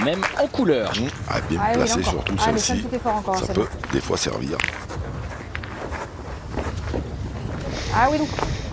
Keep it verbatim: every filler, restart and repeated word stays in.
même en couleur. Mmh. Ah, bien Ah, placé, oui, surtout ah, celle-ci. celle fort encore, Ça celle peut des fois servir. Ah oui, donc.